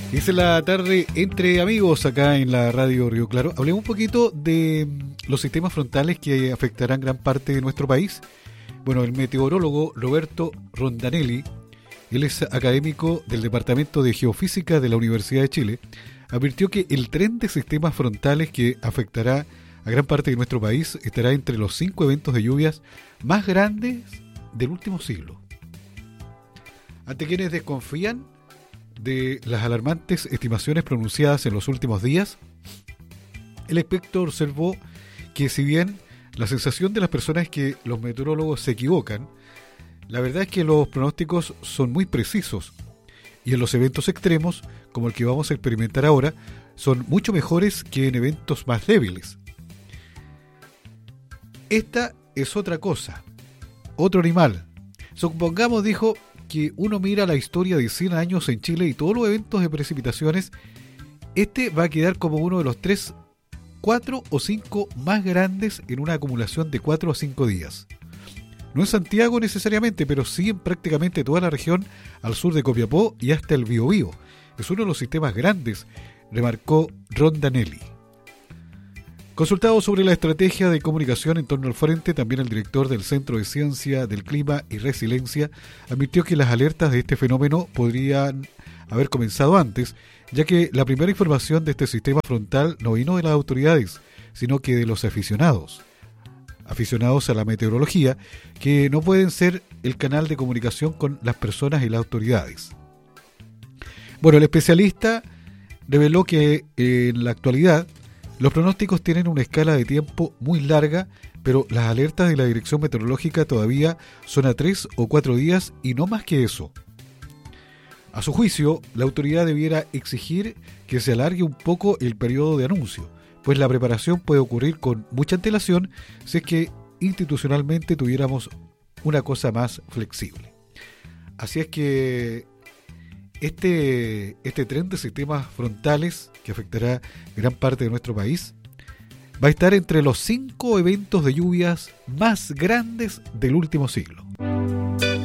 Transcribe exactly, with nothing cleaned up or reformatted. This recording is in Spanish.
Es la tarde entre amigos acá en la radio Río Claro. Hablemos un poquito de los sistemas frontales que afectarán gran parte de nuestro país. Bueno, el meteorólogo Roberto Rondanelli, él es académico del Departamento de Geofísica de la Universidad de Chile, advirtió que el tren de sistemas frontales que afectará a gran parte de nuestro país estará entre los cinco eventos de lluvias más grandes del último siglo. Ante quienes desconfían de las alarmantes estimaciones pronunciadas en los últimos días, el experto observó que si bien la sensación de las personas es que los meteorólogos se equivocan, la verdad es que los pronósticos son muy precisos y en los eventos extremos, como el que vamos a experimentar ahora, son mucho mejores que en eventos más débiles. Esta es otra cosa, otro animal. Supongamos, dijo, que uno mira la historia de cien años en Chile y todos los eventos de precipitaciones, este va a quedar como uno de los tres, cuatro o cinco más grandes en una acumulación de cuatro o cinco días. No en Santiago necesariamente, pero sí en prácticamente toda la región al sur de Copiapó y hasta el Biobío. Es uno de los sistemas grandes, remarcó Rondanelli. Consultado sobre la estrategia de comunicación en torno al frente, también el director del Centro de Ciencia del Clima y Resiliencia admitió que las alertas de este fenómeno podrían haber comenzado antes, ya que la primera información de este sistema frontal no vino de las autoridades, sino que de los aficionados. Aficionados a la meteorología, que no pueden ser el canal de comunicación con las personas y las autoridades. Bueno, el especialista reveló que eh, en la actualidad los pronósticos tienen una escala de tiempo muy larga, pero las alertas de la Dirección Meteorológica todavía son a tres o cuatro días y no más que eso. A su juicio, la autoridad debiera exigir que se alargue un poco el periodo de anuncio, pues la preparación puede ocurrir con mucha antelación si es que institucionalmente tuviéramos una cosa más flexible. Así es que Este, este tren de sistemas frontales que afectará gran parte de nuestro país va a estar entre los cinco eventos de lluvias más grandes del último siglo.